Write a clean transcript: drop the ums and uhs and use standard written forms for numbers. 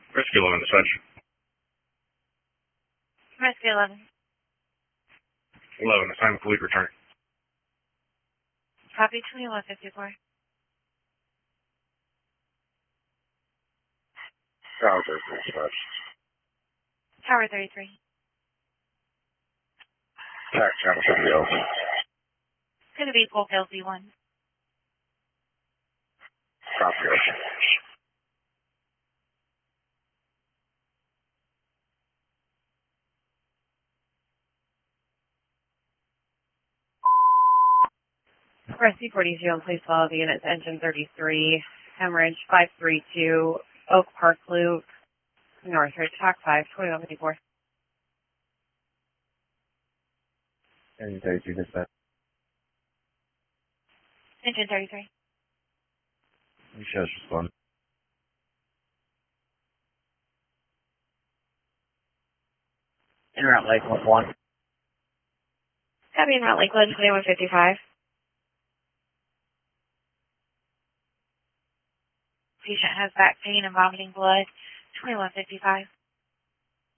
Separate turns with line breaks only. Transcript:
Rescue 11 dispatch.
Rescue 11.
11, assignment fleet returning.
Copy 2154.
Tower 33 dispatch.
Tower 33.
Tax channel should be open.
Going to be Polk LZ1.
Copy.
Rescue 40, please follow the units. Engine 33, hemorrhage 532, Oak Park Loop, Northridge, TAC 5, 2154.
Engine 32 dispatch.
Engine 33.
You shows respond.
En route Lakeland 1.
Copy en route Lakeland 2155. Patient has back pain and vomiting blood, 2155.